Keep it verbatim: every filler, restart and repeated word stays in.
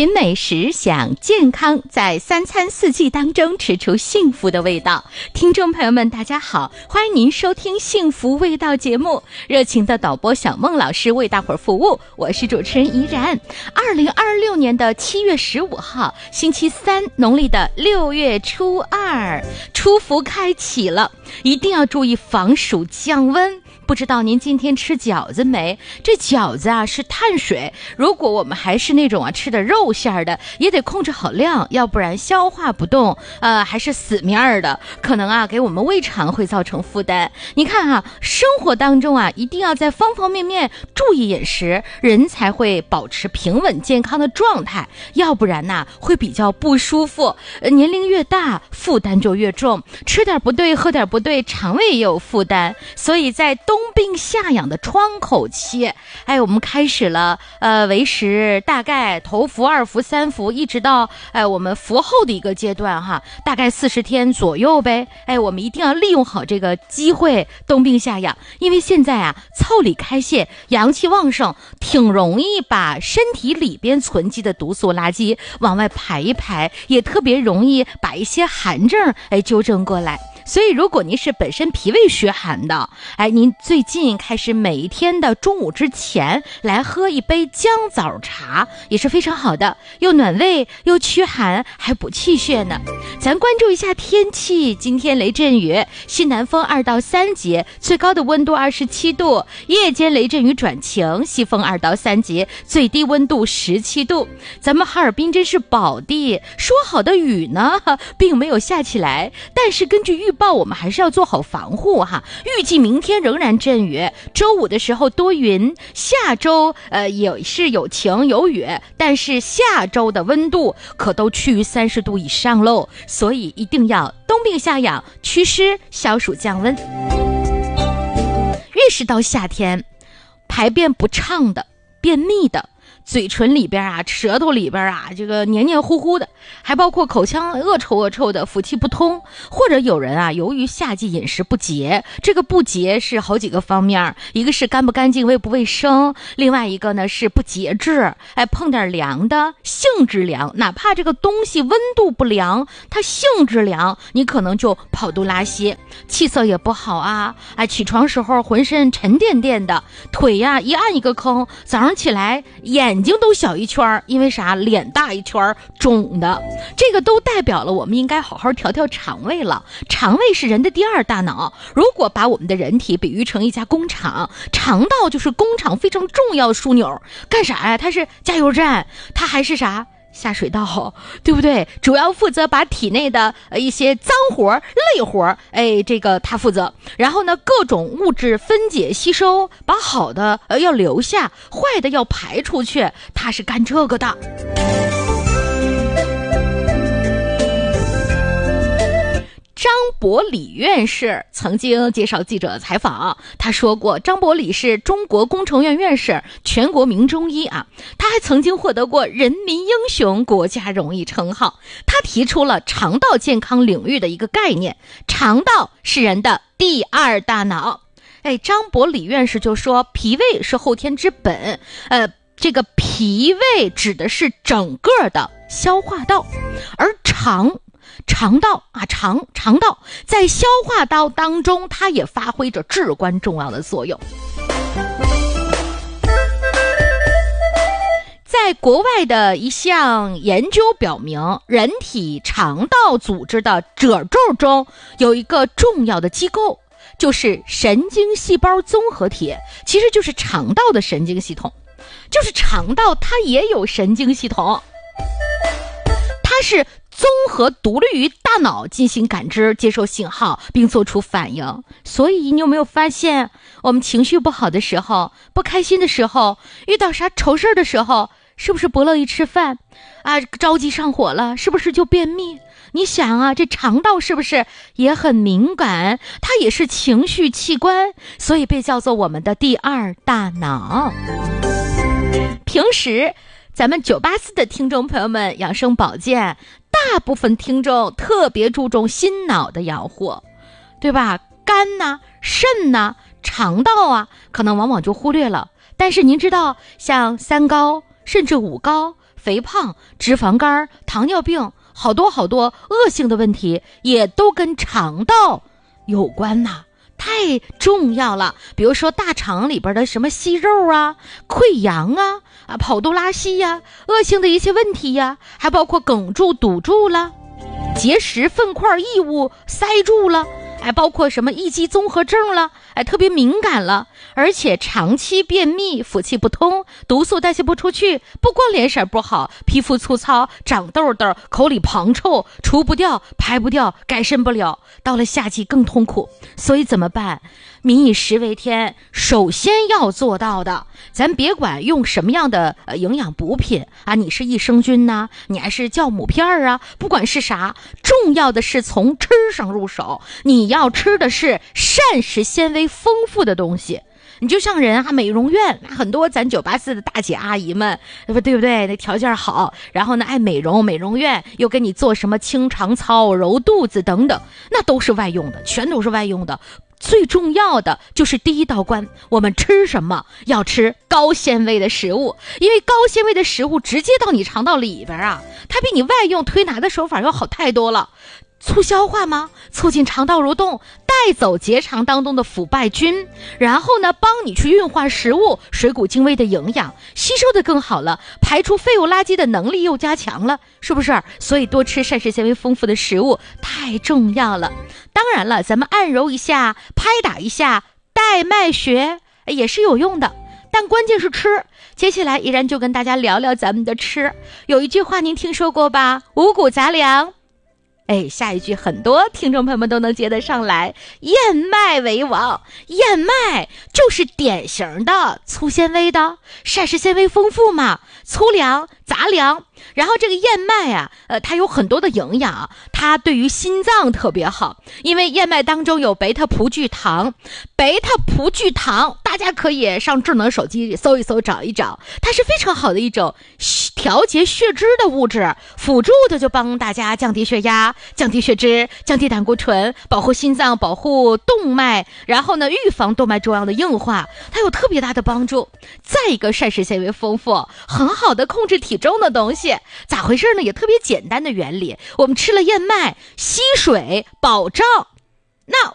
品美食，享健康，在三餐四季当中吃出幸福的味道。听众朋友们大家好，欢迎您收听幸福味道节目，热情的导播小孟老师为大伙儿服务，我是主持人怡然。二零二六年的七月十五号星期三，农历的六月初二，初伏开启了，一定要注意防暑降温。不知道您今天吃饺子没？这饺子啊是碳水，如果我们还是那种啊吃的肉馅的，也得控制好量，要不然消化不动，呃，还是死面的，可能啊给我们胃肠会造成负担。你看啊，生活当中啊一定要在方方面面注意饮食，人才会保持平稳健康的状态，要不然呐会比较不舒服。呃，年龄越大，负担就越重，吃点不对，喝点不对，肠胃也有负担。所以在冬病夏养的窗口期，哎，我们开始了，呃，为时大概头伏、二伏、三伏，一直到哎我们伏后的一个阶段哈，大概四十天左右呗。哎，我们一定要利用好这个机会，冬病夏养，因为现在啊，腠理开泄，阳气旺盛，挺容易把身体里边存积的毒素垃圾往外排一排，也特别容易把一些寒症哎纠正过来。所以如果您是本身脾胃虚寒的，哎，您最近开始每一天的中午之前来喝一杯姜枣茶也是非常好的，又暖胃又驱寒还补气血呢。咱关注一下天气，今天雷阵雨，西南风二到三级，最高的温度二十七度，夜间雷阵雨转晴，西风二到三级，最低温度十七度。咱们哈尔滨真是宝地，说好的雨呢并没有下起来，但是根据预报我们还是要做好防护哈。预计明天仍然阵雨，周五的时候多云，下周呃也是有晴有雨，但是下周的温度可都趋于三十度以上喽，所以一定要冬病夏养，祛湿消暑降温。越是到夏天，排便不畅的、便秘的，嘴唇里边啊，舌头里边啊，这个黏黏糊糊的，还包括口腔恶臭恶臭的，腑气不通，或者有人啊，由于夏季饮食不洁，这个不洁是好几个方面，一个是干不干净、卫不卫生，另外一个呢是不节制，哎，碰点凉的，性质凉，哪怕这个东西温度不凉，它性质凉，你可能就跑肚拉稀，气色也不好啊，哎，起床时候浑身沉甸甸的，腿呀、啊、一按一个坑，早上起来眼眼睛都小一圈，因为啥？脸大一圈，肿的，这个都代表了我们应该好好调调肠胃了。肠胃是人的第二大脑，如果把我们的人体比喻成一家工厂，肠道就是工厂非常重要的枢纽，干啥呀？它是加油站，它还是啥？下水道，对不对？主要负责把体内的呃一些脏活累活，哎，这个他负责。然后呢，各种物质分解吸收，把好的呃要留下，坏的要排出去，他是干这个的。张伯礼院士曾经介绍记者采访，他说过，张伯礼是中国工程院院士，全国名中医啊。他还曾经获得过人民英雄、国家荣誉称号。他提出了肠道健康领域的一个概念，肠道是人的第二大脑。哎，张伯礼院士就说，脾胃是后天之本，呃，这个脾胃指的是整个的消化道，而肠肠道啊，肠肠道在消化道当中，它也发挥着至关重要的作用。在国外的一项研究表明，人体肠道组织的褶皱中有一个重要的机构，就是神经细胞综合体，其实就是肠道的神经系统，就是肠道它也有神经系统，它是综合独立于大脑进行感知、接受信号并做出反应。所以你有没有发现，我们情绪不好的时候、不开心的时候、遇到啥愁事的时候，是不是不乐意吃饭啊？着急上火了，是不是就便秘？你想啊，这肠道是不是也很敏感？它也是情绪器官，所以被叫做我们的第二大脑。平时咱们九八四的听众朋友们，养生保健大部分听众特别注重心脑的养护，对吧？肝呐、肾呐、肠道啊，可能往往就忽略了。但是您知道，像三高、 甚至五高、肥胖、脂肪肝、糖尿病，好多好多恶性的问题也都跟肠道有关呐，太重要了。比如说大肠里边的什么息肉啊、溃疡啊、啊跑肚拉稀呀、恶性的一些问题呀，还包括梗住、堵住了、结石、粪块、异物塞住了，哎，包括什么易激综合症了，哎，特别敏感了，而且长期便秘、腹气不通、毒素代谢不出去，不光脸色不好，皮肤粗糙、长痘痘、口里滂臭、除不掉、排不掉、改善不了，到了夏季更痛苦。所以怎么办？民以食为天，首先要做到的，咱别管用什么样的呃营养补品啊，你是益生菌呐、啊，你还是酵母片啊，不管是啥，重要的是从吃上入手，你要吃的是膳食纤维丰富的东西。你就像人啊，美容院很多咱九八四的大姐阿姨们，对不对？那条件好，然后呢爱美容，美容院又给你做什么清肠操、揉肚子等等，那都是外用的，全都是外用的。最重要的就是第一道关，我们吃什么？要吃高纤维的食物，因为高纤维的食物直接到你肠道里边啊，它比你外用推拿的手法要好太多了。促消化吗？促进肠道蠕动，带走结肠当中的腐败菌，然后呢，帮你去运化食物，水谷精微的营养吸收的更好了，排出废物垃圾的能力又加强了，是不是？所以多吃膳食纤维丰富的食物太重要了。当然了，咱们按揉一下、拍打一下带脉穴也是有用的，但关键是吃。接下来依然就跟大家聊聊咱们的吃。有一句话您听说过吧？五谷杂粮。哎，下一句很多听众朋友们都能接得上来，燕麦为王。燕麦就是典型的粗纤维的，膳食纤维丰富嘛，粗粮、杂粮。然后这个燕麦啊，呃，它有很多的营养，它对于心脏特别好，因为燕麦当中有贝塔葡聚糖。贝塔葡聚糖大家可以上智能手机搜一搜找一找，它是非常好的一种调节血脂的物质，辅助的就帮大家降低血压、降低血脂、降低胆固醇，保护心脏、保护动脉，然后呢预防动脉粥样的硬化，它有特别大的帮助。再一个，膳食纤维丰富，很好的控制体重的东西。咋回事呢？也特别简单的原理，我们吃了燕麦吸水保障，那